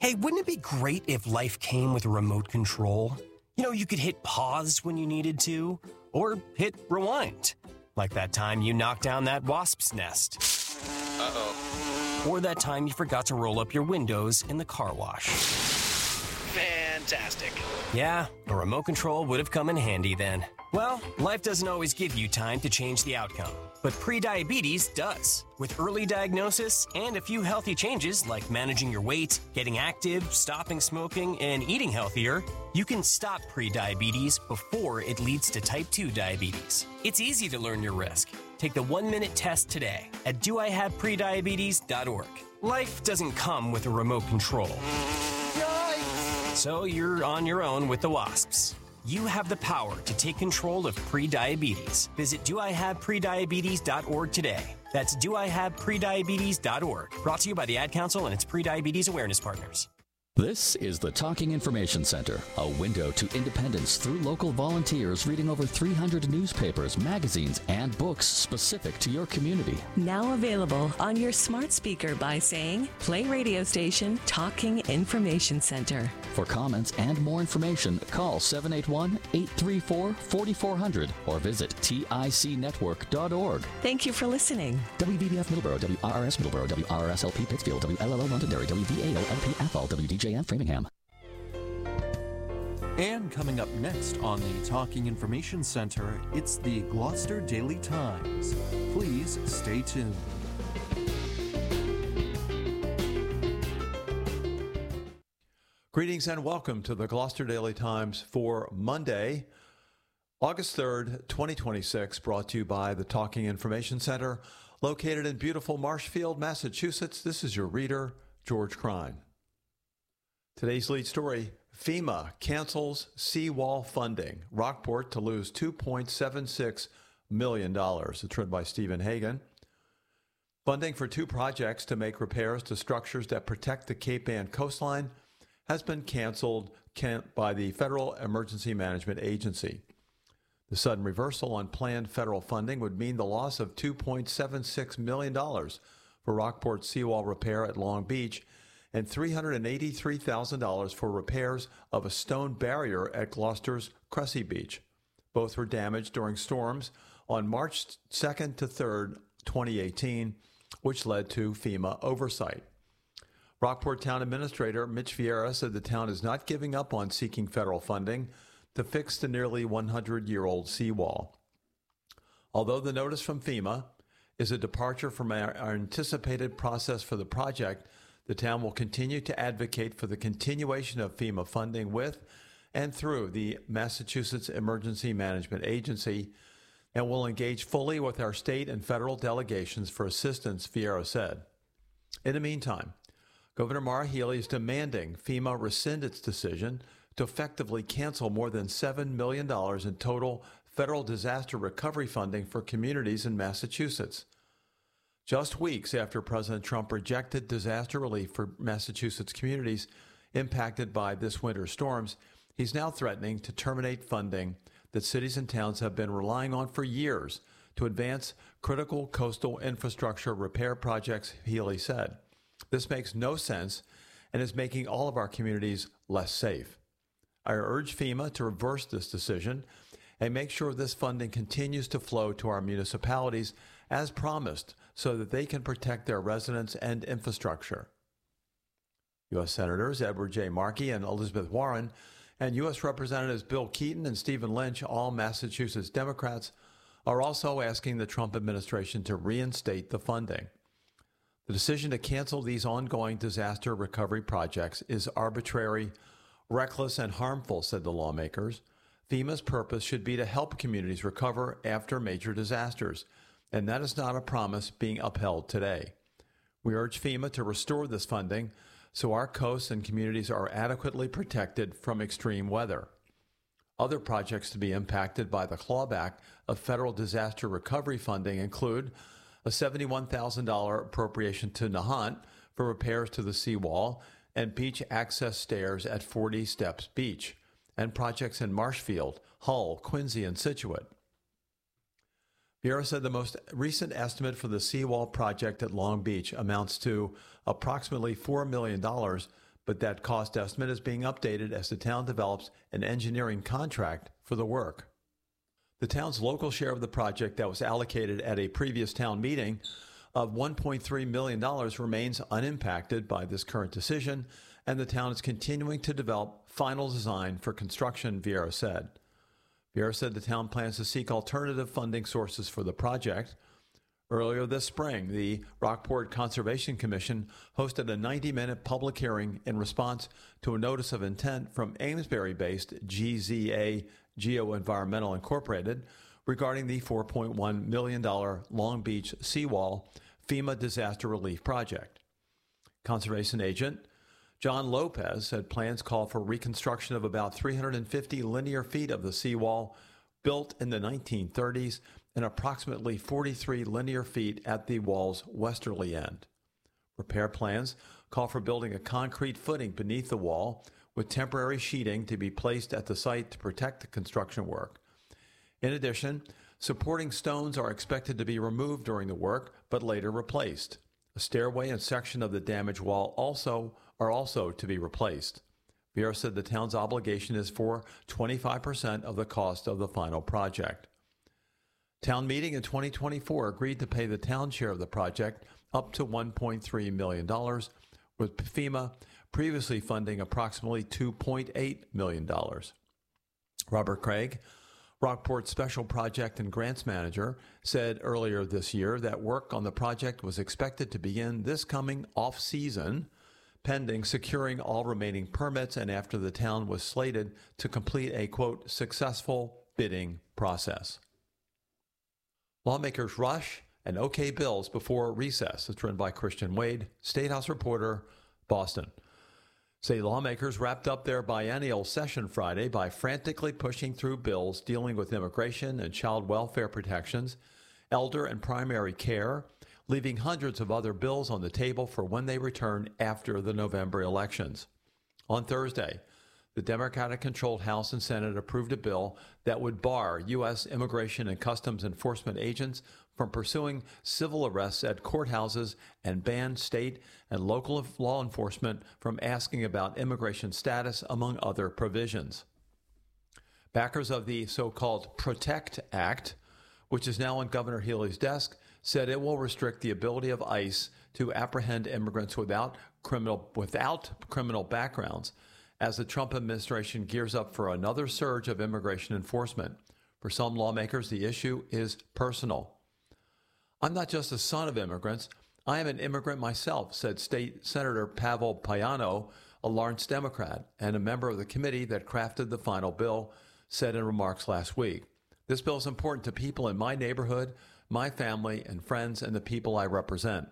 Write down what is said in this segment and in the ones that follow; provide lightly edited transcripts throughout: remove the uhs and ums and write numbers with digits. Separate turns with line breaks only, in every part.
Hey, wouldn't it be great if life came with a remote control? You know, you could hit pause when you needed to, or hit rewind. Like that time you knocked down that wasp's nest.
Uh-oh.
Or that time you forgot to roll up your windows in the car wash.
Fantastic.
Yeah, a remote control would have come in handy then. Well, life doesn't always give you time to change the outcome, but prediabetes does. With early diagnosis and a few healthy changes like managing your weight, getting active, stopping smoking, and eating healthier, you can stop prediabetes before it leads to type 2 diabetes. It's easy to learn your risk. Take the 1-minute test today at doihaveprediabetes.org. Life doesn't come with a remote control. So you're on your own with the wasps. You have the power to take control of prediabetes. Visit doihaveprediabetes.org today. That's doihaveprediabetes.org. Brought to you by the Ad Council and its prediabetes awareness partners.
This is the Talking Information Center, a window to independence through local volunteers reading over 300 newspapers, magazines, and books specific to your community.
Now available on your smart speaker by saying, play radio station Talking Information Center.
For comments and more information, call 781-834-4400 or visit ticnetwork.org.
Thank you for listening.
WVBF Middleborough, WRRS Middleborough, WRRSLP Pittsfield, WLLO Londonderry, WVAO-LP Athol, WDJM Framingham.
And coming up next on the Talking Information Center, it's the Gloucester Daily Times. Please stay tuned.
Greetings and welcome to the Gloucester Daily Times for Monday, August 3rd, 2026, brought to you by the Talking Information Center, located in beautiful Marshfield, Massachusetts. This is your reader, George Crine. Today's lead story, FEMA cancels seawall funding. Rockport to lose $2.76 million. It's read by Stephen Hagan. Funding for 2 projects to make repairs to structures that protect the Cape Ann coastline has been canceled by the Federal Emergency Management Agency. The sudden reversal on planned federal funding would mean the loss of $2.76 million for Rockport seawall repair at Long Beach and $383,000 for repairs of a stone barrier at Gloucester's Cressy Beach. Both were damaged during storms on March 2nd to 3rd, 2018, which led to FEMA oversight. Rockport Town Administrator Mitch Vieira said the town is not giving up on seeking federal funding to fix the nearly 100-year-old seawall. Although the notice from FEMA is a departure from our anticipated process for the project, the town will continue to advocate for the continuation of FEMA funding with and through the Massachusetts Emergency Management Agency and will engage fully with our state and federal delegations for assistance, Vieira said. In the meantime, Governor Maura Healey is demanding FEMA rescind its decision to effectively cancel more than $7 million in total federal disaster recovery funding for communities in Massachusetts. Just weeks after President Trump rejected disaster relief for Massachusetts communities impacted by this winter's storms, he's now threatening to terminate funding that cities and towns have been relying on for years to advance critical coastal infrastructure repair projects, Healey said. This makes no sense and is making all of our communities less safe. I urge FEMA to reverse this decision and make sure this funding continues to flow to our municipalities as promised so that they can protect their residents and infrastructure. U.S. Senators Edward J. Markey and Elizabeth Warren and U.S. Representatives Bill Keaton and Stephen Lynch, all Massachusetts Democrats, are also asking the Trump administration to reinstate the funding. The decision to cancel these ongoing disaster recovery projects is arbitrary, reckless, and harmful, said the lawmakers. FEMA's purpose should be to help communities recover after major disasters, and that is not a promise being upheld today. We urge FEMA to restore this funding so our coasts and communities are adequately protected from extreme weather. Other projects to be impacted by the clawback of federal disaster recovery funding include a $71,000 appropriation to Nahant for repairs to the seawall and beach access stairs at 40 Steps Beach, and projects in Marshfield, Hull, Quincy, and Scituate. Vieira said the most recent estimate for the seawall project at Long Beach amounts to approximately $4 million but that cost estimate is being updated as the town develops an engineering contract for the work. The town's local share of the project that was allocated at a previous town meeting of $1.3 million remains unimpacted by this current decision, and the town is continuing to develop final design for construction, Vieira said. Vieira said the town plans to seek alternative funding sources for the project. Earlier this spring, the Rockport Conservation Commission hosted a 90-minute public hearing in response to a notice of intent from Amesbury-based GZA Geoenvironmental Incorporated regarding the $4.1 million Long Beach seawall FEMA disaster relief project. Conservation agent John Lopez said plans call for reconstruction of about 350 linear feet of the seawall built in the 1930s and approximately 43 linear feet at the wall's westerly end. Repair plans call for building a concrete footing beneath the wall with temporary sheeting to be placed at the site to protect the construction work. In addition, supporting stones are expected to be removed during the work, but later replaced. A stairway and section of the damaged wall are also to be replaced. Vieira said the town's obligation is for 25% of the cost of the final project. Town meeting in 2024 agreed to pay the town share of the project up to $1.3 million, with FEMA previously funding approximately $2.8 million. Robert Craig, Rockport's Special Project and Grants Manager, said earlier this year that work on the project was expected to begin this coming off-season, pending securing all remaining permits and after the town was slated to complete a, quote, successful bidding process. Lawmakers rush and okay bills before recess. It's written by Christian Wade, State House reporter, Boston. State lawmakers wrapped up their biennial session Friday by frantically pushing through bills dealing with immigration and child welfare protections, elder and primary care, leaving hundreds of other bills on the table for when they return after the November elections. On Thursday, the Democratic-controlled House and Senate approved a bill that would bar U.S. Immigration and Customs Enforcement agents from pursuing civil arrests at courthouses and ban state and local law enforcement from asking about immigration status, among other provisions. Backers of the so-called PROTECT Act, which is now on Governor Healey's desk, said it will restrict the ability of ICE to apprehend immigrants without criminal backgrounds as the Trump administration gears up for another surge of immigration enforcement. For some lawmakers, the issue is personal. I'm not just a son of immigrants. I am an immigrant myself, said State Senator Pavel Payano, a Lawrence Democrat and a member of the committee that crafted the final bill, said in remarks last week. This bill is important to people in my neighborhood, my family and friends, and the people I represent.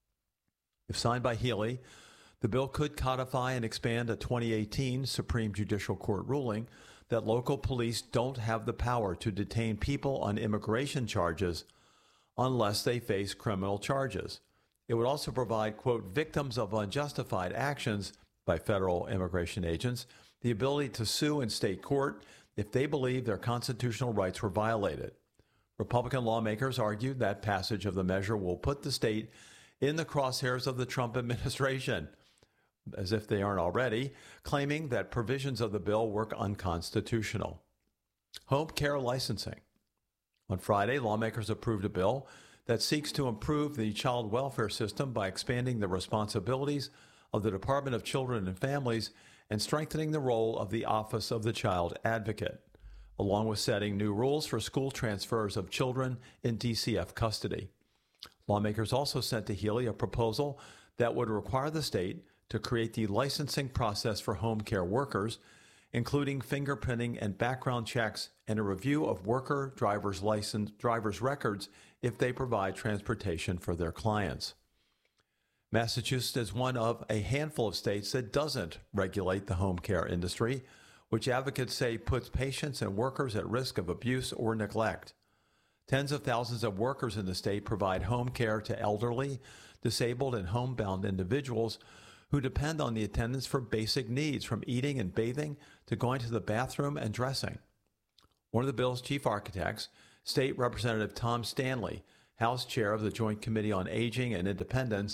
If signed by Healey, the bill could codify and expand a 2018 Supreme Judicial Court ruling that local police don't have the power to detain people on immigration charges unless they face criminal charges. It would also provide, quote, victims of unjustified actions by federal immigration agents the ability to sue in state court if they believe their constitutional rights were violated. Republican lawmakers argued that passage of the measure will put the state in the crosshairs of the Trump administration, as if they aren't already, claiming that provisions of the bill were unconstitutional. Home care licensing. On Friday, lawmakers approved a bill that seeks to improve the child welfare system by expanding the responsibilities of the Department of Children and Families and strengthening the role of the Office of the Child Advocate, along with setting new rules for school transfers of children in DCF custody. Lawmakers also sent to Healey a proposal that would require the state to create the licensing process for home care workers, including fingerprinting and background checks and a review of drivers' records if they provide transportation for their clients. Massachusetts is one of a handful of states that doesn't regulate the home care industry, which advocates say puts patients and workers at risk of abuse or neglect. Tens of thousands of workers in the state provide home care to elderly, disabled, and homebound individuals who depend on the attendants for basic needs, from eating and bathing to going to the bathroom and dressing. One of the bill's chief architects, State Representative Tom Stanley, House Chair of the Joint Committee on Aging and Independence,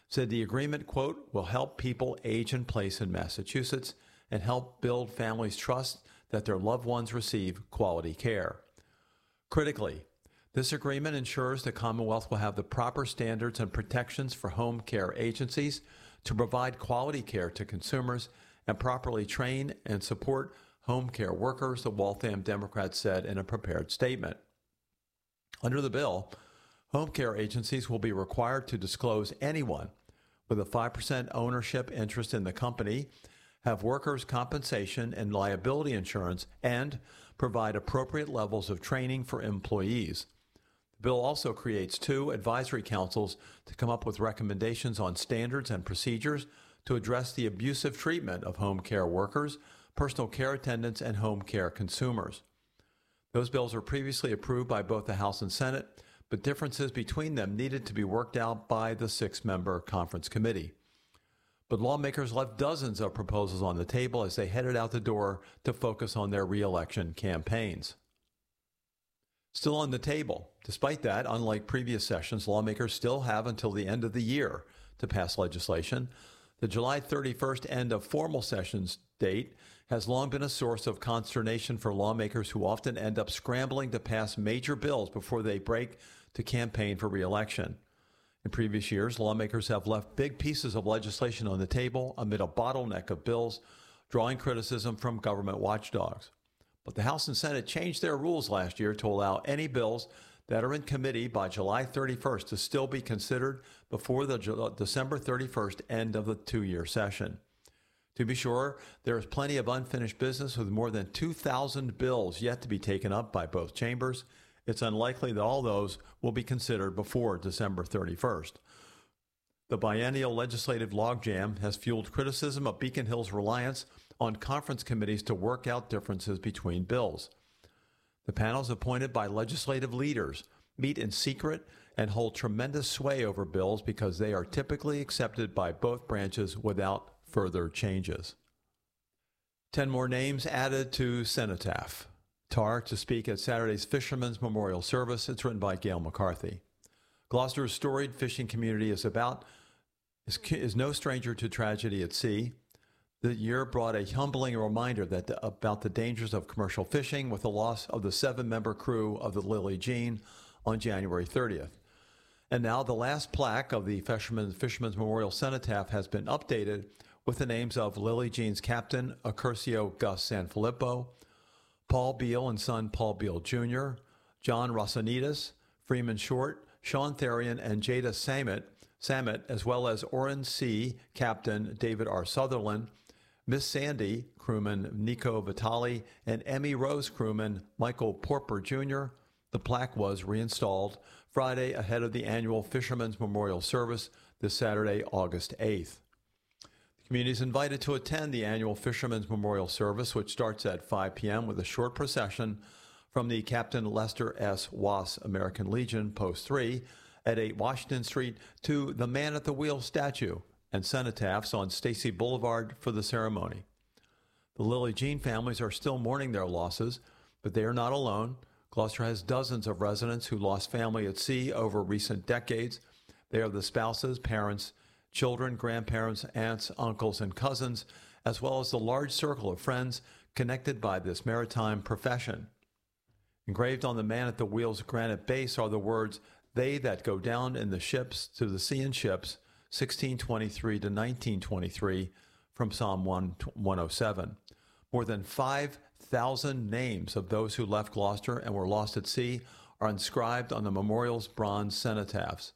said the agreement, quote, will help people age in place in Massachusetts and help build families' trust that their loved ones receive quality care. Critically, this agreement ensures the Commonwealth will have the proper standards and protections for home care agencies to provide quality care to consumers and properly train and support home care workers, the Waltham Democrats said in a prepared statement. Under the bill, home care agencies will be required to disclose anyone with a 5% ownership interest in the company, have workers' compensation and liability insurance, and provide appropriate levels of training for employees. The bill also creates 2 advisory councils to come up with recommendations on standards and procedures to address the abusive treatment of home care workers, personal care attendants, and home care consumers. Those bills were previously approved by both the House and Senate, but differences between them needed to be worked out by the 6-member conference committee. But lawmakers left dozens of proposals on the table as they headed out the door to focus on their re-election campaigns. Still on the table. Despite that, unlike previous sessions, lawmakers still have until the end of the year to pass legislation. The July 31st end of formal sessions date has long been a source of consternation for lawmakers who often end up scrambling to pass major bills before they break to campaign for re-election. In previous years, lawmakers have left big pieces of legislation on the table amid a bottleneck of bills, drawing criticism from government watchdogs. But the House and Senate changed their rules last year to allow any bills that are in committee by July 31st to still be considered before the December 31st end of the 2-year session. To be sure, there is plenty of unfinished business with more than 2,000 bills yet to be taken up by both chambers. It's unlikely that all those will be considered before December 31st. The biennial legislative logjam has fueled criticism of Beacon Hill's reliance on conference committees to work out differences between bills. The panels appointed by legislative leaders meet in secret and hold tremendous sway over bills because they are typically accepted by both branches without further changes. 10 more names added to Cenotaph. Tar to speak at Saturday's Fishermen's Memorial Service. It's written by Gail McCarthy. Gloucester's storied fishing community is no stranger to tragedy at sea. The year brought a humbling reminder about the dangers of commercial fishing with the loss of the 7-member crew of the Lily Jean on January 30th. And now the last plaque of the Fisherman's Memorial Cenotaph has been updated with the names of Lily Jean's captain, Accurcio Gus Sanfilippo, Paul Beal and son Paul Beal Jr., John Rossanides, Freeman Short, Sean Therian, and Jada Samet, as well as Orin C. Captain David R. Sutherland, Miss Sandy crewman Nico Vitali, and Emmy Rose crewman Michael Porper Jr. The plaque was reinstalled Friday ahead of the annual Fishermen's Memorial Service this Saturday, August 8th. The community is invited to attend the annual Fishermen's Memorial Service, which starts at 5 p.m. with a short procession from the Captain Lester S. Wass American Legion, Post 3, at 8 Washington Street to the Man at the Wheel statue and cenotaphs on Stacy Boulevard for the ceremony. The Lily Jean families are still mourning their losses, but they are not alone. Gloucester has dozens of residents who lost family at sea over recent decades. They are the spouses, parents, children, grandparents, aunts, uncles, and cousins, as well as the large circle of friends connected by this maritime profession. Engraved on the Man at the Wheel's granite base are the words, "They that go down in the ships to the sea in ships, 1623 to 1923, from Psalm 107. More than 5,000 names of those who left Gloucester and were lost at sea are inscribed on the memorial's bronze cenotaphs.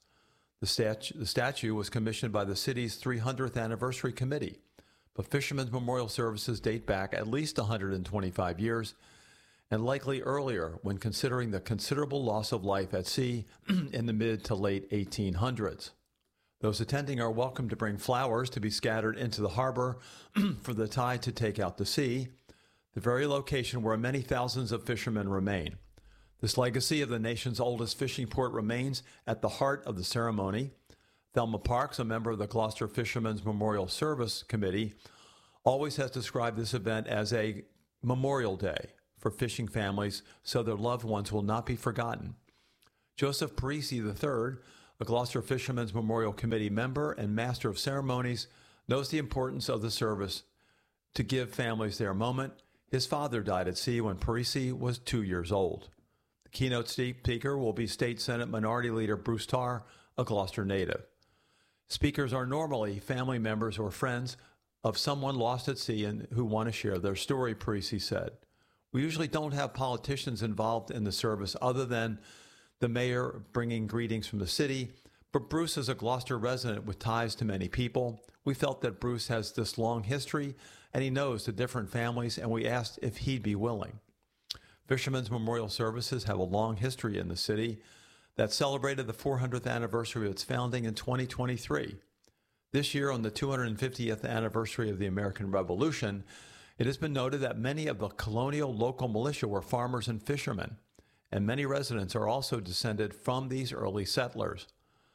The statue was commissioned by the city's 300th anniversary committee, but Fishermen's Memorial Services date back at least 125 years, and likely earlier when considering the considerable loss of life at sea in the mid to late 1800s. Those attending are welcome to bring flowers to be scattered into the harbor for the tide to take out to sea, the very location where many thousands of fishermen remain. This legacy of the nation's oldest fishing port remains at the heart of the ceremony. Thelma Parks, a member of the Gloucester Fishermen's Memorial Service Committee, always has described this event as a Memorial Day for fishing families so their loved ones will not be forgotten. Joseph Parisi III, a Gloucester Fishermen's Memorial Committee member and master of ceremonies, knows the importance of the service to give families their moment. His father died at sea when Parisi was 2 years old. The keynote speaker will be State Senate Minority Leader Bruce Tarr, a Gloucester native. Speakers are normally family members or friends of someone lost at sea and who want to share their story, Parisi said. We usually don't have politicians involved in the service other than the mayor bringing greetings from the city, but Bruce is a Gloucester resident with ties to many people. We felt that Bruce has this long history and he knows the different families, and we asked if he'd be willing. Fishermen's Memorial Services have a long history in the city that celebrated the 400th anniversary of its founding in 2023. This year, on the 250th anniversary of the American Revolution, it has been noted that many of the colonial local militia were farmers and fishermen, and many residents are also descended from these early settlers.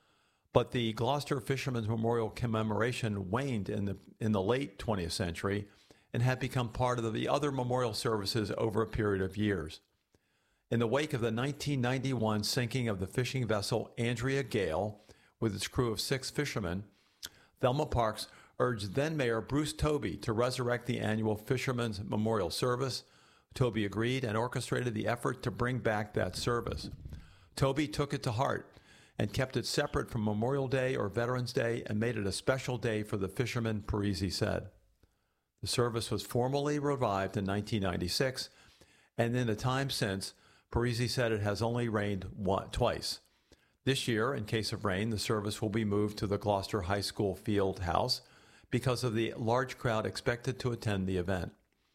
But the Gloucester Fishermen's Memorial commemoration waned in the late 20th century and had become part of the other memorial services over a period of years. In the wake of the 1991 sinking of the fishing vessel Andrea Gale with its crew of 6 fishermen, Thelma Parks urged then-Mayor Bruce Toby to resurrect the annual Fishermen's Memorial Service. Toby agreed and orchestrated the effort to bring back that service. Toby took it to heart and kept it separate from Memorial Day or Veterans Day and made it a special day for the fishermen, Parisi said. The service was formally revived in 1996, and in the time since, Parisi said it has only rained twice. This year, in case of rain, the service will be moved to the Gloucester High School field house because of the large crowd expected to attend the event.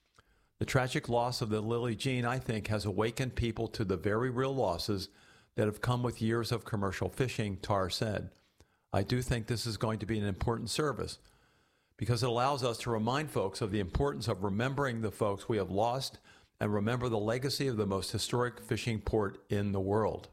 The tragic loss of the Lily Jean, I think, has awakened people to the very real losses that have come with years of commercial fishing, Tarr said. I do think this is going to be an important service because it allows us to remind folks of the importance of remembering the folks we have lost and remember the legacy of the most historic fishing port in the world.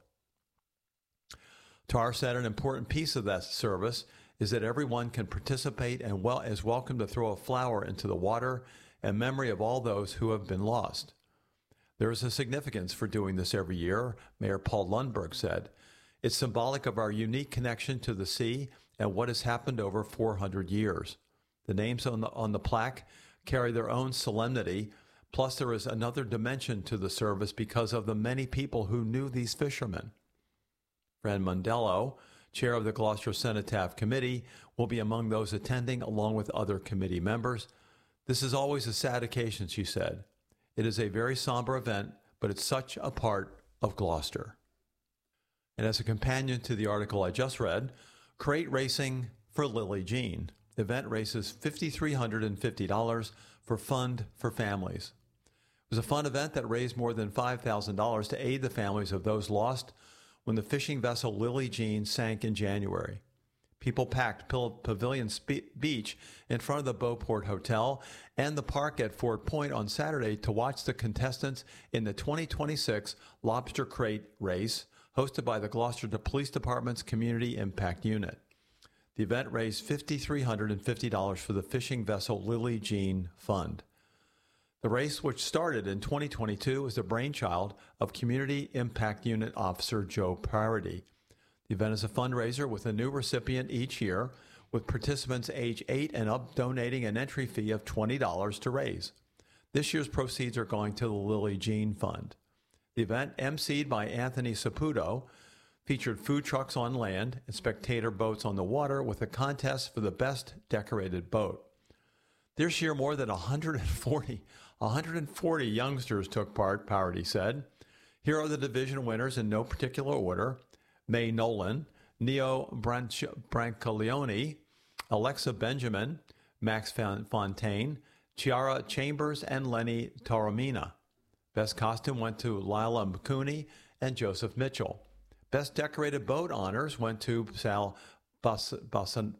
Tarr said an important piece of that service is that everyone can participate and is welcome to throw a flower into the water in memory of all those who have been lost. There is a significance for doing this every year, Mayor Paul Lundberg said. It's symbolic of our unique connection to the sea and what has happened over 400 years. The names on the plaque carry their own solemnity, plus there is another dimension to the service because of the many people who knew these fishermen. Fran Mondello, chair of the Gloucester Cenotaph Committee, will be among those attending along with other committee members. This is always a sad occasion, she said. It is a very somber event, but it's such a part of Gloucester. And as a companion to the article I just read, crate racing for Lily Jean. The event raises $5,350 for Fund for Families. It was a fun event that raised more than $5,000 to aid the families of those lost when the fishing vessel Lily Jean sank in January. People packed Pavilion Beach in front of the Beauport Hotel and the park at Fort Point on Saturday to watch the contestants in the 2026 Lobster Crate Race, hosted by the Gloucester Police Department's Community Impact Unit. The event raised $5,350 for the fishing vessel Lily Jean Fund. The race, which started in 2022, is the brainchild of Community Impact Unit Officer Joe Parody. The event is a fundraiser with a new recipient each year, with participants age 8 and up donating an entry fee of $20 to raise. This year's proceeds are going to the Lily Jean Fund. The event, emceed by Anthony Saputo, featured food trucks on land and spectator boats on the water with a contest for the best decorated boat. This year, more than 140 youngsters took part, Parody said. Here are the division winners in no particular order: May Nolan, Neo Brancaleone, Alexa Benjamin, Max Fontaine, Chiara Chambers, and Lenny Taormina. Best costume went to Lila McCooney and Joseph Mitchell. Best decorated boat honors went to Sal Bassano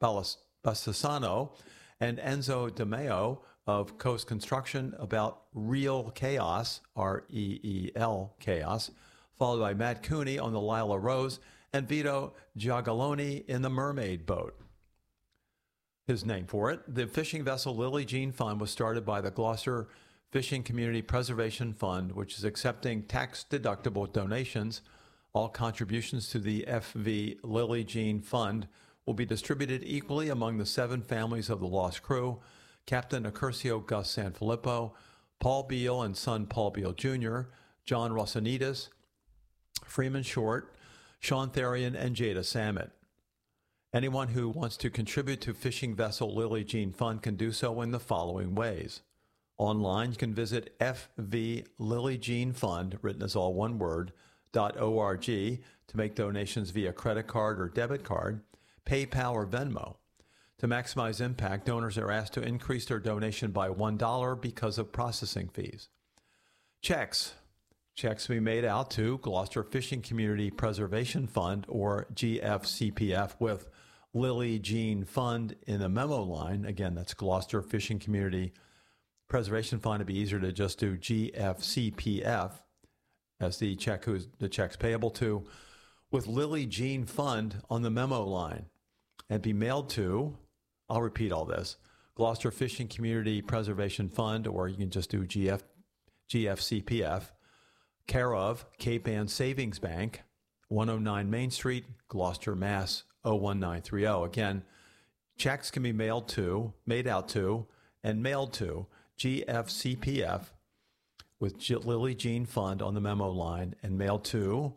and Enzo DeMeo of Coast Construction about Real Chaos, R-E-E-L, Chaos, followed by Matt Cooney on the Lila Rose and Vito Giagaloni in the Mermaid boat. His name for it. The fishing vessel Lily Jean Fund was started by the Gloucester Fishing Community Preservation Fund, which is accepting tax-deductible donations All contributions to the FV Lily Jean Fund will be distributed equally among the 7 families of the lost crew: Captain Accurcio Gus Sanfilippo, Paul Beal and son Paul Beal Jr., John Rossanides, Freeman Short, Sean Therian, and Jada Samet. Anyone who wants to contribute to fishing vessel Lily Jean Fund can do so in the following ways. Online, you can visit FV Lily Jean Fund, written as all one word, .org to make donations via credit card or debit card, PayPal or Venmo. To maximize impact, donors are asked to increase their donation by $1 because of processing fees. Checks can be made out to Gloucester Fishing Community Preservation Fund, or GFCPF, with Lily Jean Fund in the memo line. Again, that's Gloucester Fishing Community Preservation Fund. It'd be easier to just do GFCPF as the check's payable to, with Lily Jean Fund on the memo line, and be mailed to, I'll repeat all this, Gloucester Fishing Community Preservation Fund, or you can just do GFCPF, care of Cape Ann Savings Bank, 109 Main Street, Gloucester, Mass. 01930. Again, checks can be made out to, and mailed to GFCPF with Lily Jean Fund on the memo line, and mailed to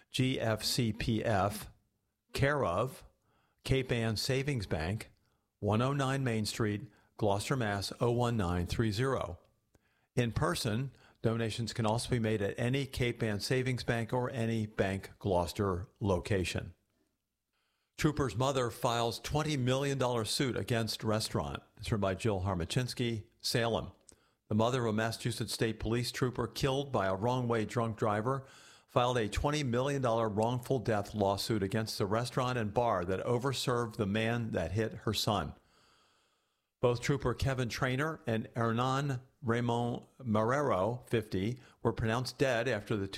GFCPF, care of Cape Ann Savings Bank, 109 Main Street, Gloucester, Mass. 01930. In person, donations can also be made at any Cape Ann Savings Bank or any Bank Gloucester location. Trooper's mother files $20 million suit against restaurant. It's written by Jill Harmachinsky, Salem. The mother of a Massachusetts State Police trooper killed by a wrong-way drunk driver filed a $20 million wrongful death lawsuit against the restaurant and bar that overserved the man that hit her son. Both Trooper Kevin Traynor and Hernan Ramon Marrero, 50, were pronounced dead after the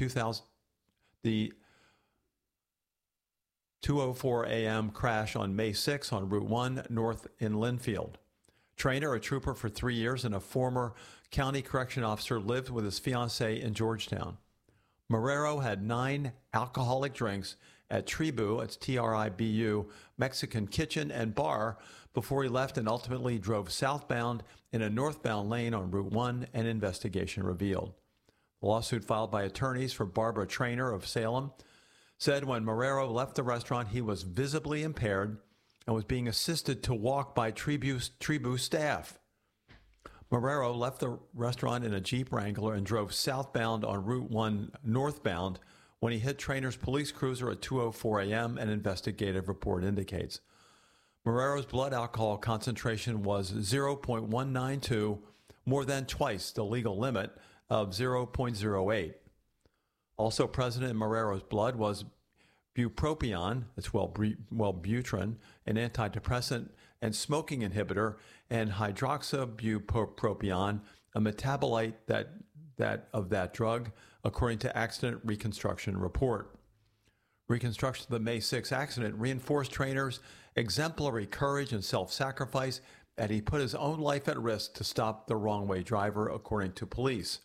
2:04 a.m. crash on May 6 on Route 1 north in Linfield. Traynor, a trooper for 3 years and a former county correction officer, lived with his fiancée in Georgetown. Marrero had 9 alcoholic drinks at Tribu, it's Tribu, Mexican Kitchen and Bar before he left, and ultimately drove southbound in a northbound lane on Route 1, an investigation revealed. The lawsuit, filed by attorneys for Barbara Traynor of Salem, said when Marrero left the restaurant, he was visibly impaired and was being assisted to walk by Tribu staff. Marrero left the restaurant in a Jeep Wrangler and drove southbound on Route 1 northbound when he hit Traynor's police cruiser at 2:04 a.m., an investigative report indicates. Marrero's blood alcohol concentration was 0.192, more than twice the legal limit of 0.08. Also present in Marrero's blood was bupropion, that's Wellbutrin, an antidepressant and smoking inhibitor, and hydroxybupropion, a metabolite of that drug, according to accident reconstruction report. Reconstruction of the May 6 accident reinforced Traynor's exemplary courage and self-sacrifice, and he put his own life at risk to stop the wrong-way driver, according to police.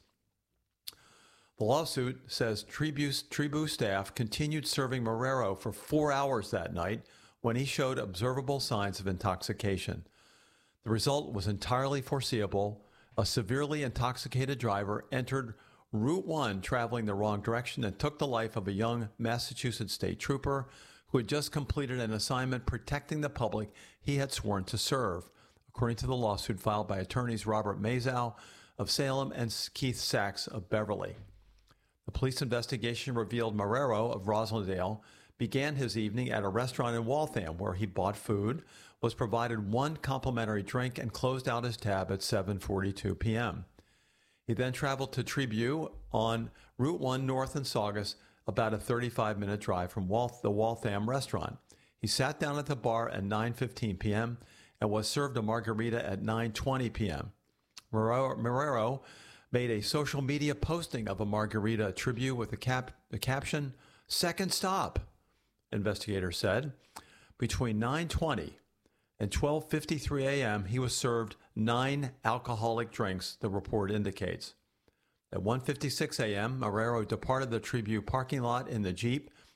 The lawsuit says Tribu staff continued serving Marrero for 4 hours that night when he showed observable signs of intoxication. The result was entirely foreseeable. A severely intoxicated driver entered Route 1 traveling the wrong direction and took the life of a young Massachusetts state trooper who had just completed an assignment protecting the public he had sworn to serve, according to the lawsuit filed by attorneys Robert Mazow of Salem and Keith Sachs of Beverly. The police investigation revealed Marrero of Roslindale began his evening at a restaurant in Waltham where he bought food, was provided 1 complimentary drink, and closed out his tab at 7:42 p.m. He then traveled to Tribu on Route 1 north in Saugus, about a 35-minute drive from the Waltham restaurant. He sat down at the bar at 9:15 p.m. and was served a margarita at 9:20 p.m. Marrero made a social media posting of a margarita at Tribu with the caption, "Second stop," investigators said. Between 9:20 and 12:53 a.m., he was served 9 alcoholic drinks, the report indicates. At 1:56 a.m., Marrero departed the Tribu parking lot in the Jeep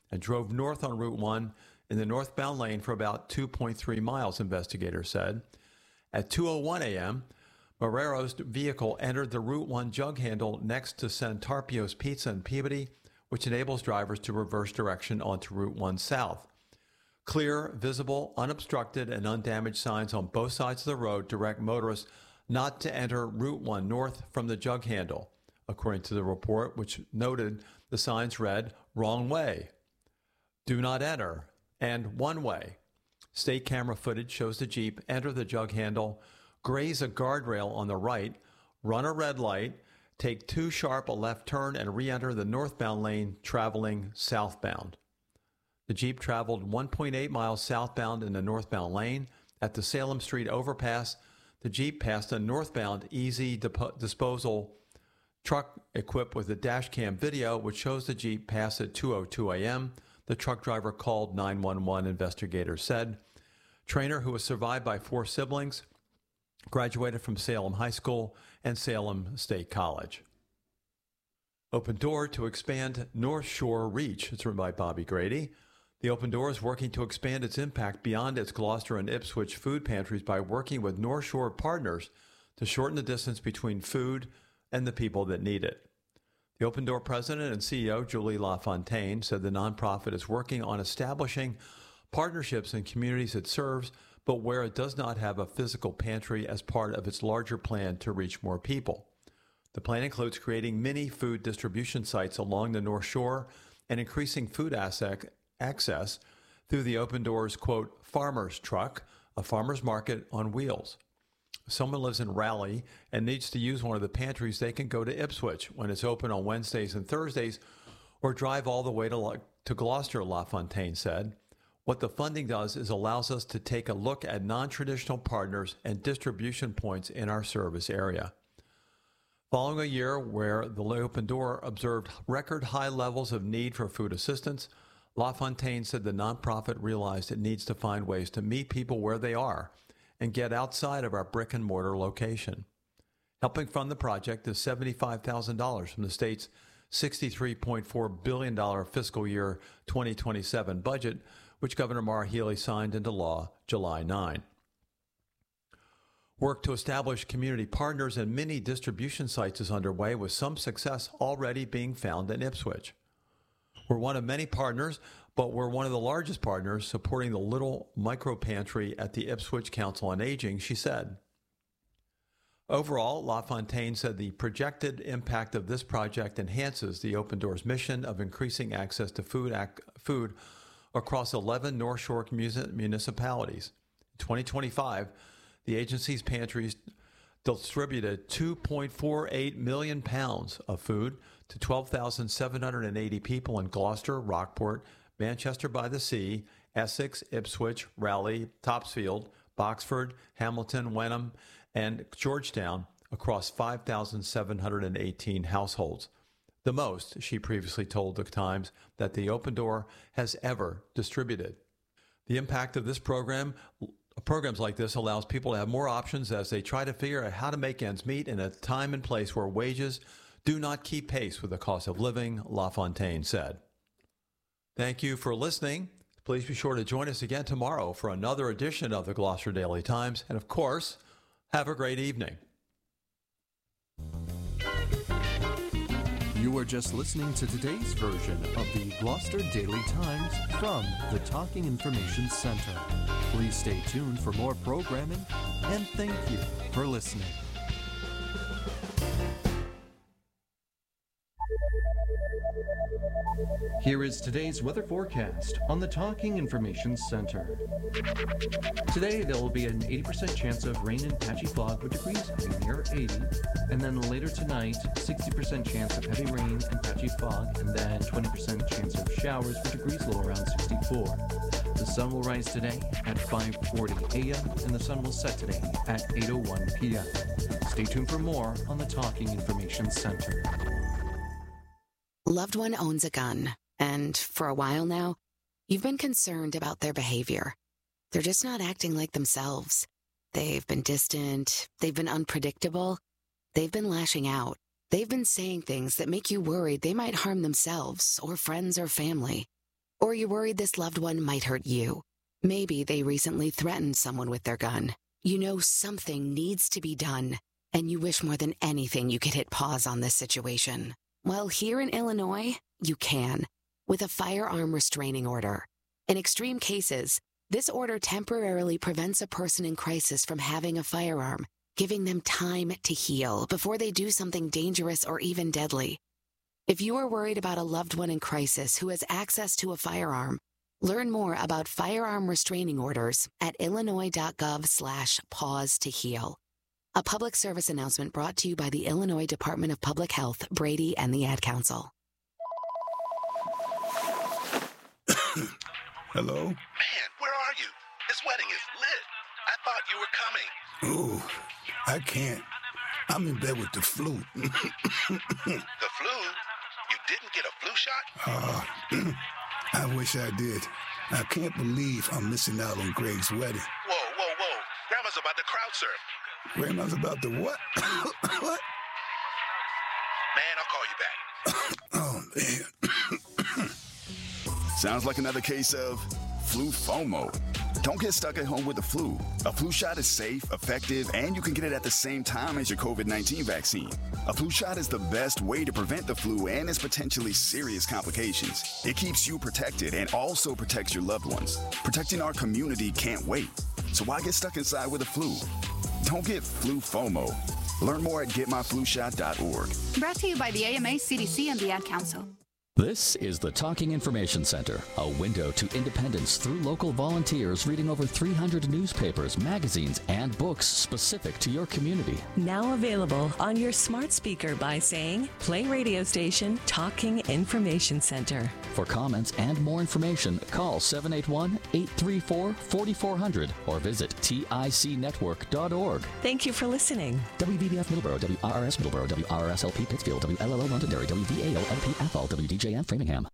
and drove north on Route 1 in the northbound lane for about 2.3 miles, investigators said. At 2:01 a.m., Marrero's vehicle entered the Route 1 jug handle next to Santarpio's Pizza in Peabody, which enables drivers to reverse direction onto Route 1 south. Clear, visible, unobstructed, and undamaged signs on both sides of the road direct motorists not to enter Route 1 north from the jug handle, according to the report, which noted the signs read, "Wrong way," "Do not enter," and "One way." State camera footage shows the Jeep enter the jug handle, graze a guardrail on the right, run a red light, take too sharp a left turn, and re-enter the northbound lane traveling southbound. The Jeep traveled 1.8 miles southbound in the northbound lane. At the Salem Street overpass, the Jeep passed a northbound easy disposal truck equipped with a dash cam video, which shows the Jeep pass at 2:02 a.m. The truck driver called 911, investigators said. Trainer, who was survived by 4 siblings, graduated from Salem High School and Salem State College. Open Door to expand North Shore reach. It's written by Bobby Grady. The Open Door is working to expand its impact beyond its Gloucester and Ipswich food pantries by working with North Shore partners to shorten the distance between food and the people that need it. The Open Door president and CEO, Julie LaFontaine, said the nonprofit is working on establishing partnerships in communities it serves, but where it does not have a physical pantry as part of its larger plan to reach more people. The plan includes creating mini food distribution sites along the North Shore and increasing food access through the Open Doors, quote, farmer's truck, a farmer's market on wheels. If someone lives in Raleigh and needs to use one of the pantries, they can go to Ipswich when it's open on Wednesdays and Thursdays, or drive all the way to Gloucester, LaFontaine said. What the funding does is allows us to take a look at non-traditional partners and distribution points in our service area. Following a year where the Open Door observed record high levels of need for food assistance, LaFontaine said the nonprofit realized it needs to find ways to meet people where they are and get outside of our brick and mortar location. Helping fund the project is $75,000 from the state's $63.4 billion fiscal year 2027 budget, which Governor Maura Healey signed into law July 9. Work to establish community partners and mini distribution sites is underway, with some success already being found in Ipswich. We're one of many partners, but we're one of the largest partners supporting the Little Micro Pantry at the Ipswich Council on Aging, she said. Overall, LaFontaine said the projected impact of this project enhances the Open Doors mission of increasing access to food across 11 North Shore municipalities. In 2025, the agency's pantries distributed 2.48 million pounds of food to 12,780 people in Gloucester, Rockport, Manchester-by-the-Sea, Essex, Ipswich, Raleigh, Topsfield, Boxford, Hamilton, Wenham, and Georgetown across 5,718 households. The most, she previously told the Times, that the Open Door has ever distributed. The impact of this programs like this allows people to have more options as they try to figure out how to make ends meet in a time and place where wages do not keep pace with the cost of living, LaFontaine said. Thank you for listening. Please be sure to join us again tomorrow for another edition of the Gloucester Daily Times. And of course, have a great evening.
You are just listening to today's version of the Gloucester Daily Times from the Talking Information Center. Please stay tuned for more programming, and thank you for listening. Here is today's weather forecast on the Talking Information Center. Today, there will be an 80% chance of rain and patchy fog with degrees near 80. And then later tonight, 60% chance of heavy rain and patchy fog, and then 20% chance of showers with degrees low around 64. The sun will rise today at 5:40 a.m. and the sun will set today at 8:01 p.m. Stay tuned for more on the Talking Information Center.
Loved one owns a gun, and for a while now, you've been concerned about their behavior. They're just not acting like themselves. They've been distant, they've been unpredictable, they've been lashing out. They've been saying things that make you worried they might harm themselves or friends or family. Or you're worried this loved one might hurt you. Maybe they recently threatened someone with their gun. You know something needs to be done, and you wish more than anything you could hit pause on this situation. Well, here in Illinois, you can, with a firearm restraining order. In extreme cases, this order temporarily prevents a person in crisis from having a firearm, giving them time to heal before they do something dangerous or even deadly. If you are worried about a loved one in crisis who has access to a firearm, learn more about firearm restraining orders at illinois.gov/pause to heal. A public service announcement brought to you by the Illinois Department of Public Health, Brady, and the Ad Council.
Hello?
Man, where are you? This wedding is lit. I thought you were coming.
Ooh, I can't. I'm in bed with the flu.
The flu? You didn't get a flu shot?
I wish I did. I can't believe I'm missing out on Greg's wedding.
Whoa. Grandma's about to crowd surf.
Grandma's about to what? What?
Man, I'll call you back.
Oh, man.
Sounds like another case of flu FOMO. Don't get stuck at home with the flu. A flu shot is safe, effective, and you can get it at the same time as your COVID-19 vaccine. A flu shot is the best way to prevent the flu and its potentially serious complications. It keeps you protected and also protects your loved ones. Protecting our community can't wait. So why get stuck inside with the flu? Don't get flu FOMO. Learn more at getmyflushot.org.
Brought to you by the AMA, CDC, and the Ad Council.
This is the Talking Information Center, a window to independence through local volunteers reading over 300 newspapers, magazines, and books specific to your community.
Now available on your smart speaker by saying, play radio station Talking Information Center.
For comments and more information, call 781-834-4400 or visit ticnetwork.org.
Thank you for listening.
WVBF Middleborough, WRRS Middleborough, WRRSLP Pittsfield, WLLO Londonderry, WVAO-LP Athol, WDJM Framingham.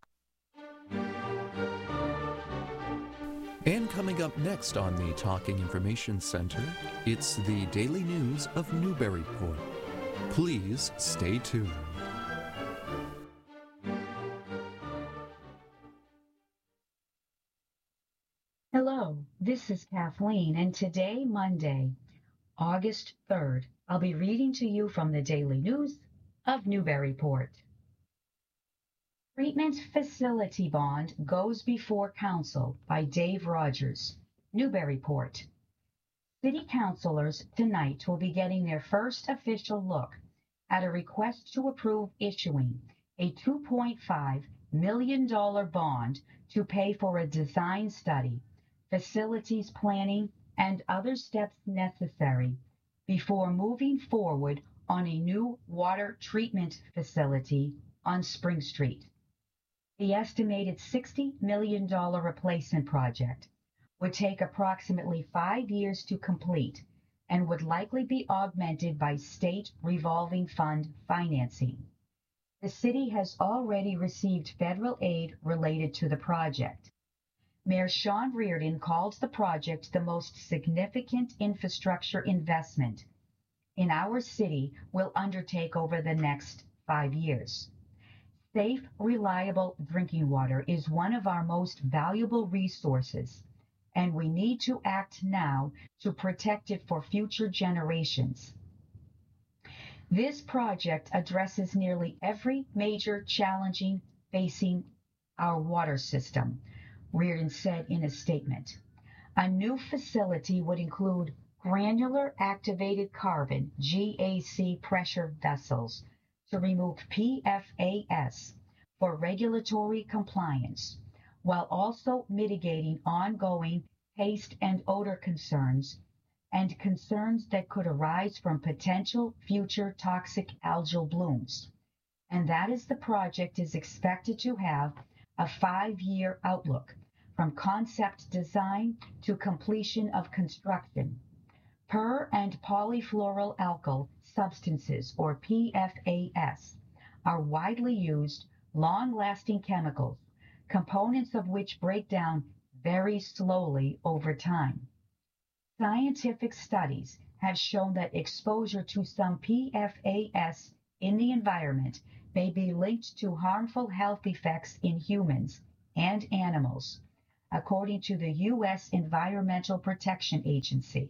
And coming up next on the Talking Information Center, it's the daily news of Newburyport. Please stay tuned.
Hello, this is Kathleen, and today, Monday, August 3rd, I'll be reading to you from the daily news of Newburyport. Treatment Facility Bond Goes Before Council by Dave Rogers, Newburyport. City councilors tonight will be getting their first official look at a request to approve issuing a $2.5 million bond to pay for a design study, facilities planning, and other steps necessary before moving forward on a new water treatment facility on Spring Street. The estimated $60 million replacement project would take approximately 5 years to complete and would likely be augmented by state revolving fund financing. The city has already received federal aid related to the project. Mayor Sean Reardon called the project the most significant infrastructure investment in our city will undertake over the next 5 years. Safe, reliable drinking water is one of our most valuable resources, and we need to act now to protect it for future generations. This project addresses nearly every major challenge facing our water system, Reardon said in a statement. A new facility would include granular activated carbon, GAC pressure vessels, to remove PFAS for regulatory compliance, while also mitigating ongoing taste and odor concerns and concerns that could arise from potential future toxic algal blooms. And that is the project is expected to have a 5-year outlook from concept design to completion of construction. Per- and polyfluoroalkyl substances, or PFAS, are widely used, long-lasting chemicals, components of which break down very slowly over time. Scientific studies have shown that exposure to some PFAS in the environment may be linked to harmful health effects in humans and animals, according to the U.S. Environmental Protection Agency.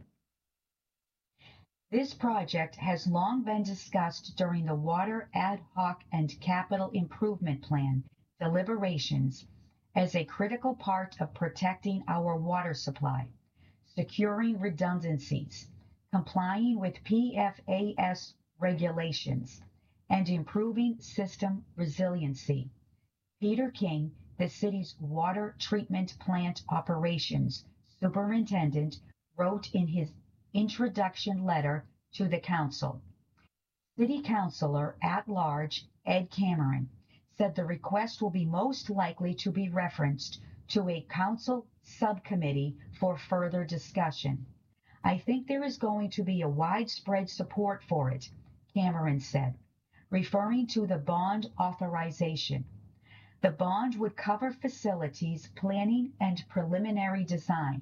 This project has long been discussed during the Water Ad Hoc and Capital Improvement Plan deliberations as a critical part of protecting our water supply, securing redundancies, complying with PFAS regulations, and improving system resiliency. Peter King, the city's water treatment plant operations superintendent, wrote in his introduction letter to the council. City Councilor at Large Ed Cameron said the request will be most likely to be referenced to a council subcommittee for further discussion. I think there is going to be a widespread support for it, Cameron said, referring to the bond authorization. The bond would cover facilities planning and preliminary design,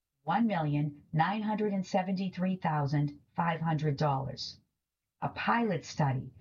$1,973,500. A pilot study,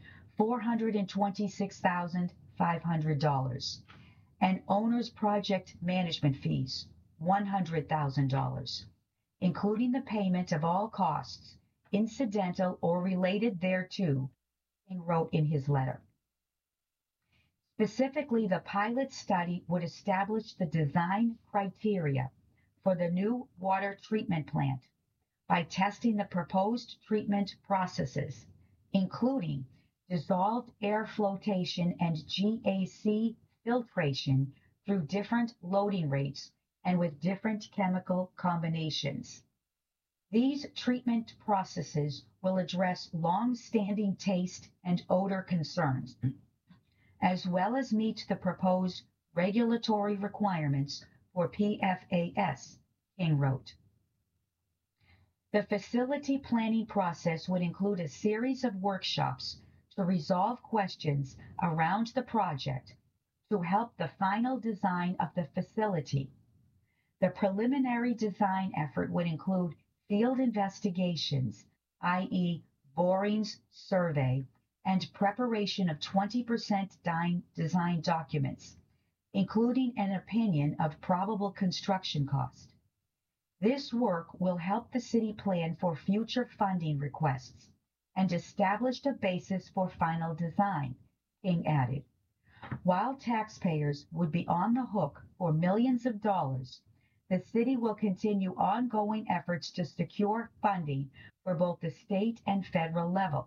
$426,500. And owner's project management fees, $100,000, including the payment of all costs, incidental or related thereto, King wrote in his letter. Specifically, the pilot study would establish the design criteria for the new water treatment plant by testing the proposed treatment processes, including dissolved air flotation and GAC filtration through different loading rates and with different chemical combinations. These treatment processes will address long-standing taste and odor concerns, as well as meet the proposed regulatory requirements for PFAS, King wrote. The facility planning process would include a series of workshops to resolve questions around the project to help the final design of the facility. The preliminary design effort would include field investigations, i.e., borings survey, and preparation of 20% design documents, including an opinion of probable construction cost. This work will help the city plan for future funding requests and establish a basis for final design, King added. While taxpayers would be on the hook for millions of dollars, the city will continue ongoing efforts to secure funding for both the state and federal level.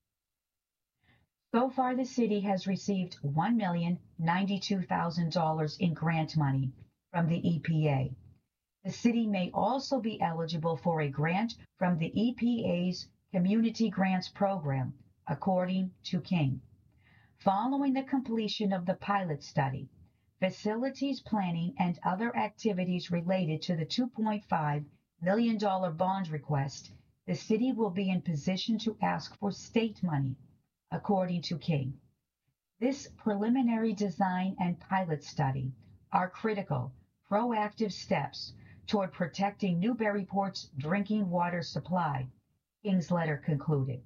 So far, the city has received $1,092,000 in grant money from the EPA. The city may also be eligible for a grant from the EPA's Community Grants Program, according to King. Following the completion of the pilot study, facilities planning and other activities related to the $2.5 million bond request, the city will be in position to ask for state money, according to King. This preliminary design and pilot study are critical, proactive steps toward protecting Newburyport's drinking water supply, King's letter concluded.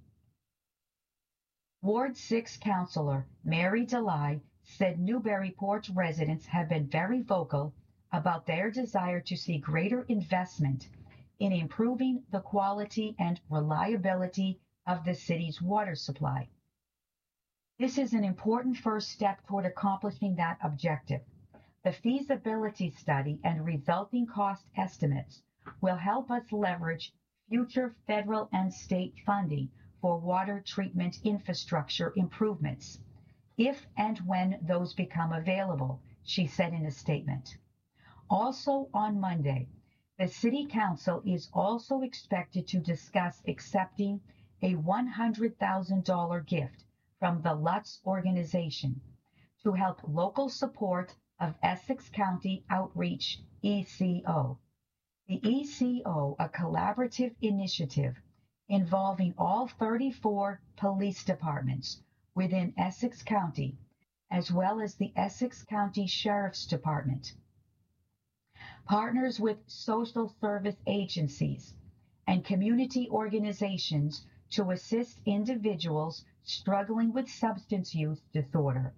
Ward 6 Councilor Mary DeLye said Newburyport residents have been very vocal about their desire to see greater investment in improving the quality and reliability of the city's water supply. This is an important first step toward accomplishing that objective. The feasibility study and resulting cost estimates will help us leverage future federal and state funding for water treatment infrastructure improvements, if and when those become available, she said in a statement. Also on Monday, the City Council is also expected to discuss accepting a $100,000 gift from the Lutz organization to help local support of Essex County Outreach, ECO. The ECO, a collaborative initiative involving all 34 police departments within Essex County, as well as the Essex County Sheriff's Department, partners with social service agencies and community organizations to assist individuals struggling with substance use disorder,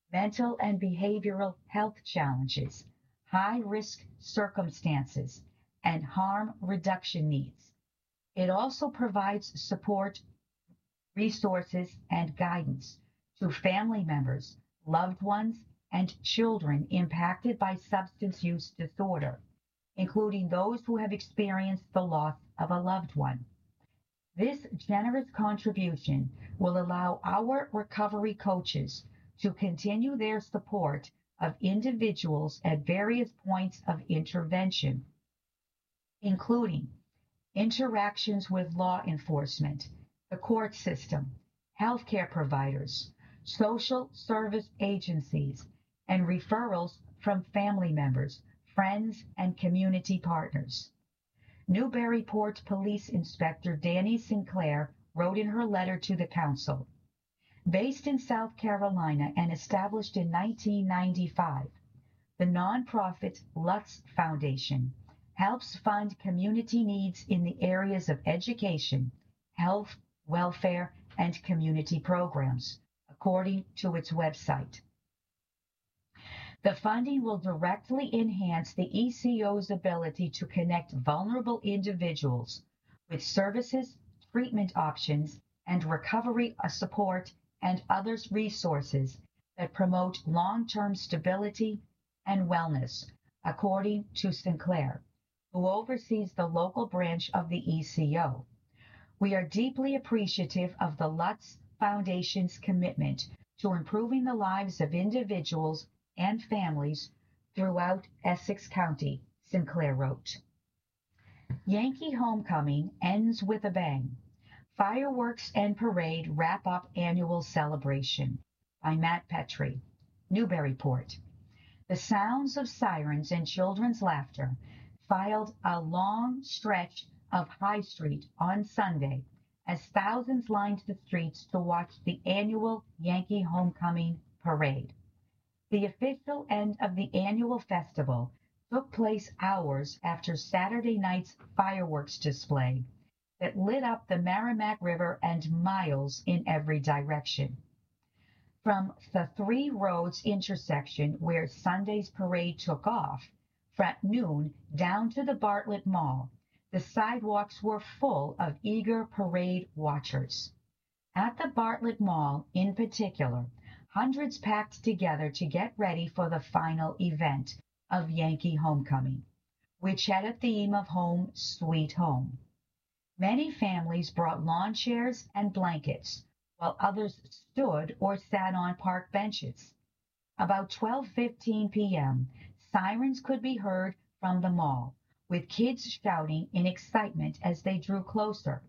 mental and behavioral health challenges, high-risk circumstances, and harm reduction needs. It also provides support, resources, and guidance to family members, loved ones, and children impacted by substance use disorder, including those who have experienced the loss of a loved one. This generous contribution will allow our recovery coaches to continue their support of individuals at various points of intervention, including interactions with law enforcement, the court system, healthcare providers, social service agencies, and referrals from family members, friends, and community partners. Newburyport Police Inspector Danny Sinclair wrote in her letter to the Council, based in South Carolina and established in 1995, the nonprofit Lutz Foundation helps fund community needs in the areas of education, health, welfare, and community programs, according to its website. The funding will directly enhance the ECO's ability to connect vulnerable individuals with services, treatment options, and recovery support and other resources that promote long-term stability and wellness, according to Sinclair, who oversees the local branch of the ECO. We are deeply appreciative of the Lutz Foundation's commitment to improving the lives of individuals and families throughout Essex County, Sinclair wrote. Yankee Homecoming ends with a bang. Fireworks and parade wrap up annual celebration, by Matt Petrie, Newburyport. The sounds of sirens and children's laughter filed a long stretch of High Street on Sunday as thousands lined the streets to watch the annual Yankee Homecoming parade. The official end of the annual festival took place hours after Saturday night's fireworks display that lit up the Merrimack River and miles in every direction. From the Three Roads intersection where Sunday's parade took off, from noon down to the Bartlett Mall, the sidewalks were full of eager parade watchers. At the Bartlett Mall, in particular, hundreds packed together to get ready for the final event of Yankee Homecoming, which had a theme of home sweet home. Many families brought lawn chairs and blankets, while others stood or sat on park benches. About 12:15 p.m., sirens could be heard from the mall, with kids shouting in excitement as they drew closer.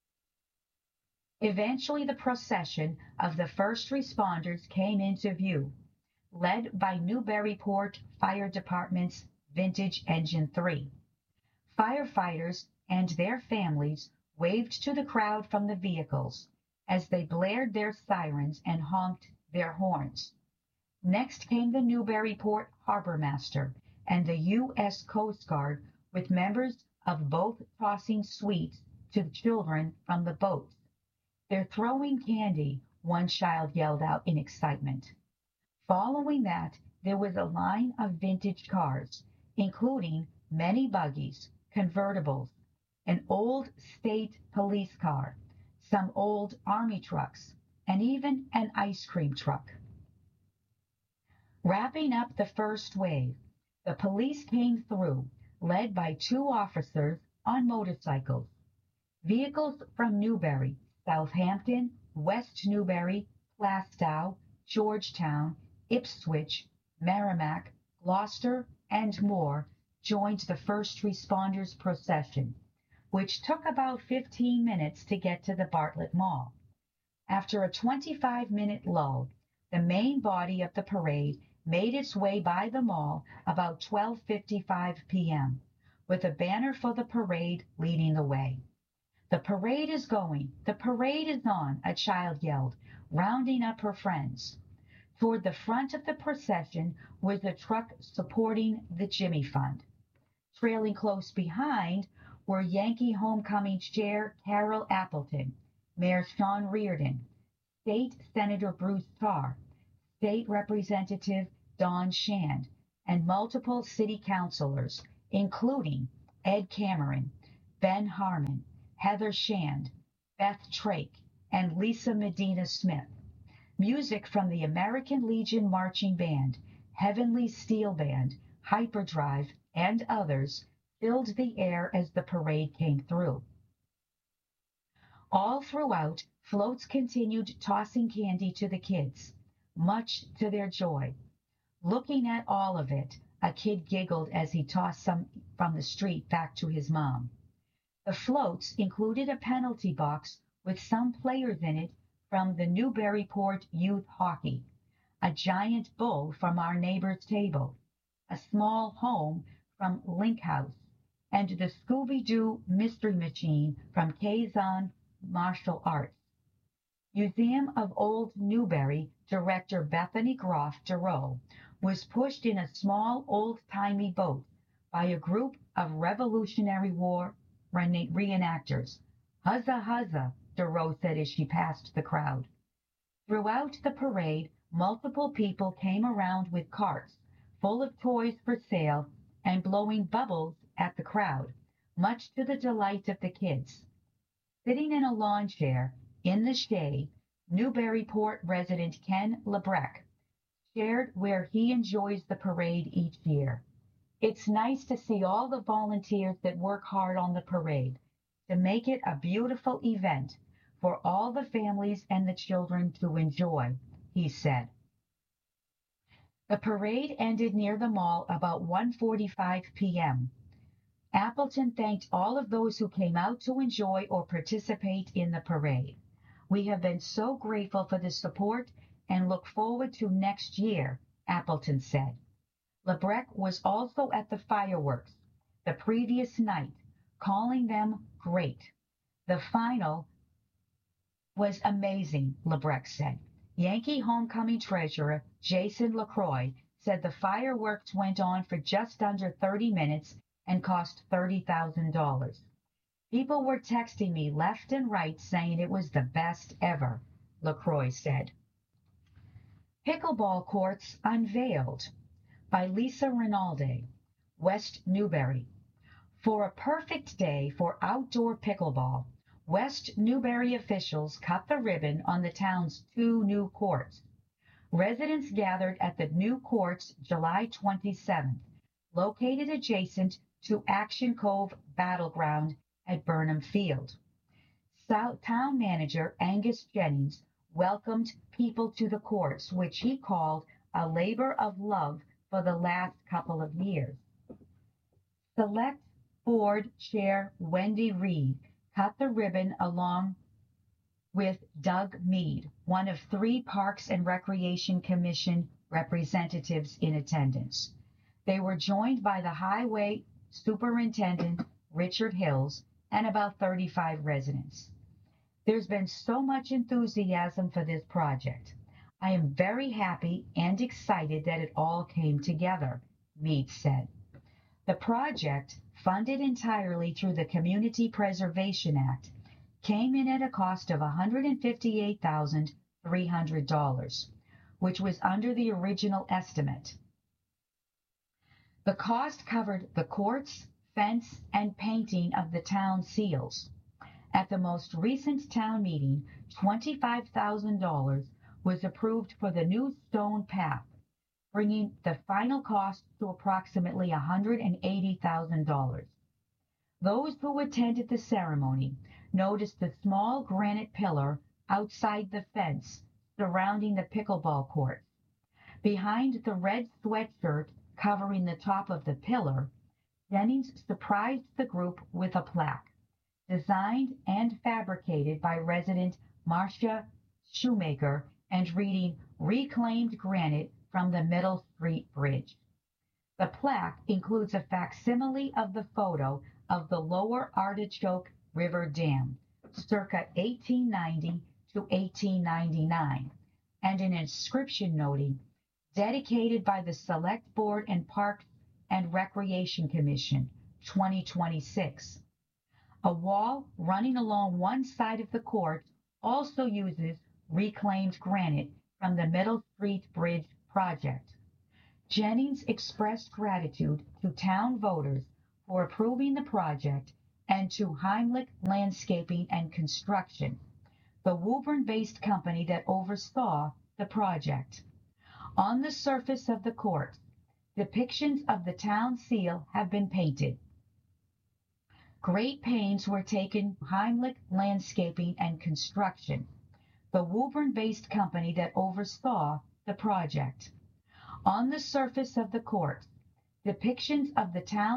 Eventually, the procession of the first responders came into view, led by Newburyport Fire Department's Vintage Engine 3. Firefighters and their families waved to the crowd from the vehicles as they blared their sirens and honked their horns. Next came the Newburyport Harbor Master and the U.S. Coast Guard with members of both tossing sweets to the children from the boats. "They're throwing candy," one child yelled out in excitement. Following that, there was a line of vintage cars, including many buggies, convertibles, an old state police car, some old army trucks, and even an ice cream truck. Wrapping up the first wave, the police came through, led by 2 officers on motorcycles. Vehicles from Newbury, Southampton, West Newbury, Plaistow, Georgetown, Ipswich, Merrimack, Gloucester, and more joined the first responders procession, which took about 15 minutes to get to the Bartlett Mall. After a 25-minute lull, the main body of the parade made its way by the mall about 12:55 p.m., with a banner for the parade leading the way. "The parade is going, the parade is on," a child yelled, rounding up her friends. Toward the front of the procession was a truck supporting the Jimmy Fund. Trailing close behind were Yankee Homecoming Chair Carol Appleton, Mayor Sean Reardon, State Senator Bruce Tarr, State Representative Don Shand, and multiple city councilors, including Ed Cameron, Ben Harmon, Heather Shand, Beth Trake, and Lisa Medina Smith. Music from the American Legion Marching Band, Heavenly Steel Band, Hyperdrive, and others filled the air as the parade came through. All throughout, floats continued tossing candy to the kids, much to their joy. Looking at all of it, a kid giggled as he tossed some from the street back to his mom. The floats included a penalty box with some players in it from the Newburyport Youth Hockey, a giant bull from our neighbor's table, a small home from Link House, and the Scooby-Doo Mystery Machine from Kazan Martial Arts. Museum of Old Newbury director Bethany Groff Durow was pushed in a small old-timey boat by a group of Revolutionary War reenactors. Huzza, huzza, Durow said as she passed the crowd. Throughout the parade, multiple people came around with carts full of toys for sale and blowing bubbles at the crowd, much to the delight of the kids. Sitting in a lawn chair in the shade, Newburyport resident Ken Lebrecht shared where he enjoys the parade each year. It's nice to see all the volunteers that work hard on the parade to make it a beautiful event for all the families and the children to enjoy, he said. The parade ended near the mall about 1:45 p.m. Appleton thanked all of those who came out to enjoy or participate in the parade. We have been so grateful for the support and look forward to next year, Appleton said. Lebrecht was also at the fireworks the previous night, calling them great. The final was amazing, Lebrecht said. Yankee homecoming treasurer Jason LaCroix said the fireworks went on for just under 30 minutes and cost $30,000. People were texting me left and right saying it was the best ever, LaCroix said. Pickleball courts unveiled by Lisa Rinaldi, West Newbury. For a perfect day for outdoor pickleball, West Newbury officials cut the ribbon on the town's 2 new courts. Residents gathered at the new courts July 27th, located adjacent to Action Cove Battleground at Burnham Field. Town manager Angus Jennings welcomed people to the courts, which he called a labor of love for the last couple of years. Select Board Chair Wendy Reed cut the ribbon along with Doug Mead, one of 3 Parks and Recreation Commission representatives in attendance. They were joined by the Highway Superintendent Richard Hills and about 35 residents. There's been so much enthusiasm for this project. I am very happy and excited that it all came together, Mead said. The project, funded entirely through the Community Preservation Act, came in at a cost of $158,300, which was under the original estimate. The cost covered the courts, fence, and painting of the town seals. At the most recent town meeting, $25,000 was approved for the new stone path, bringing the final cost to approximately $180,000. Those who attended the ceremony noticed the small granite pillar outside the fence surrounding the pickleball court. Behind the red sweatshirt covering the top of the pillar, Jennings surprised the group with a plaque, designed and fabricated by resident Marcia Shoemaker and reading Reclaimed Granite from the Middle Street Bridge. The plaque includes a facsimile of the photo of the Lower Artichoke River Dam, circa 1890 to 1899, and an inscription noting, dedicated by the Select Board and Parks and Recreation Commission, 2026. A wall running along one side of the court also uses reclaimed granite from the Middle Street Bridge project. Jennings expressed gratitude to town voters for approving the project and to Heimlich Landscaping and Construction, the Woburn-based company that oversaw the project. On the surface of the court, depictions of the town seal have been painted. Great pains were taken by Heimlich Landscaping and Construction, the Woburn-based company that oversaw the project. On the surface of the court, depictions of the town